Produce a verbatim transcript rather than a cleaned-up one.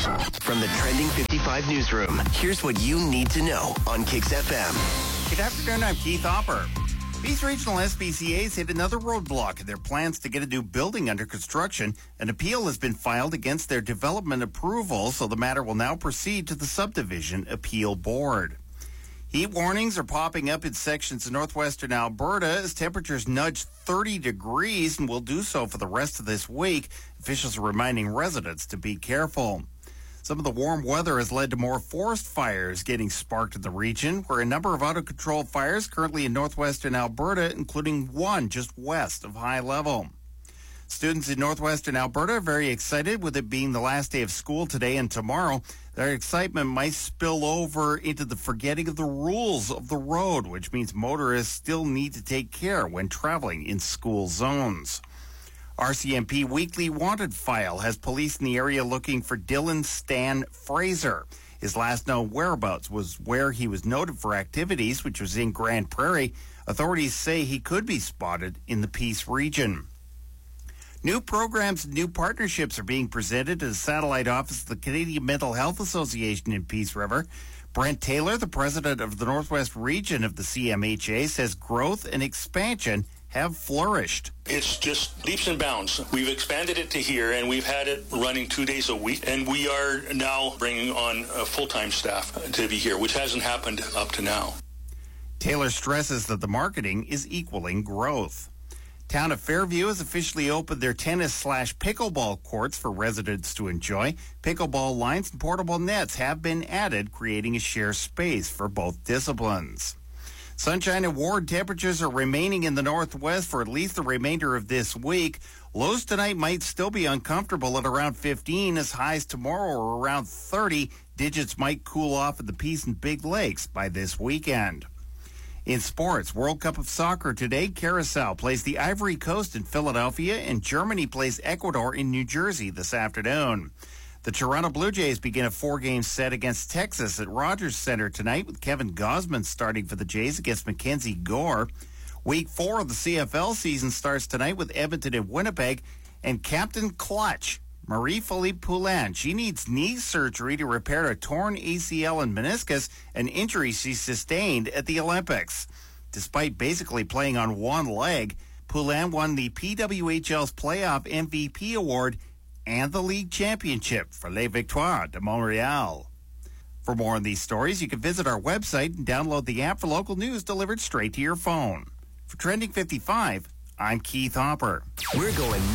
From the Trending fifty-five newsroom, here's what you need to know on Kix F M. Good afternoon, I'm Keith Hopper. Peace Regional S P C A's hit another roadblock in their plans to get a new building under construction. An appeal has been filed against their development approval, so the matter will now proceed to the Subdivision Appeal Board. Heat warnings are popping up in sections of northwestern Alberta as temperatures nudge thirty degrees and will do so for the rest of this week. Officials are reminding residents to be careful. Some of the warm weather has led to more forest fires getting sparked in the region, where a number of out-of-control fires currently in northwestern Alberta, including one just west of High Level. Students in northwestern Alberta are very excited with it being the last day of school today and tomorrow. Their excitement might spill over into the forgetting of the rules of the road, which means motorists still need to take care when traveling in school zones. R C M P Weekly Wanted File has police in the area looking for Dylan Stan Fraser. His last known whereabouts was where he was noted for activities, which was in Grand Prairie. Authorities say he could be spotted in the Peace region. New programs and new partnerships are being presented at the satellite office of the Canadian Mental Health Association in Peace River. Brent Taylor, the president of the Northwest region of the C M H A, says growth and expansion have flourished. It's just leaps and bounds. We've expanded it to here, and we've had it running two days a week, and we are now bringing on a full-time staff to be here, which hasn't happened up to now. Taylor stresses that the marketing is equaling growth. Town of Fairview has officially opened their tennis slash pickleball courts for residents to enjoy. Pickleball lines and portable nets have been added, creating a shared space for both disciplines. Sunshine and warm temperatures are remaining in the northwest for at least the remainder of this week. Lows tonight might still be uncomfortable at around fifteen, as highs tomorrow are around thirty. Digits might cool off at the Peace and Big Lakes by this weekend. In sports, World Cup of Soccer today, Curacao plays the Ivory Coast in Philadelphia, and Germany plays Ecuador in New Jersey this afternoon. The Toronto Blue Jays begin a four-game set against Texas at Rogers Center tonight, with Kevin Gausman starting for the Jays against Mackenzie Gore. Week four of the C F L season starts tonight with Edmonton and Winnipeg, and Captain Clutch, Marie-Philippe Poulin. She needs knee surgery to repair a torn A C L and meniscus, an injury she sustained at the Olympics. Despite basically playing on one leg, Poulin won the P W H L's playoff M V P award and the league championship for Les Victoires de Montréal. For more on these stories, you can visit our website and download the app for local news delivered straight to your phone. For Trending fifty-five, I'm Keith Hopper. We're going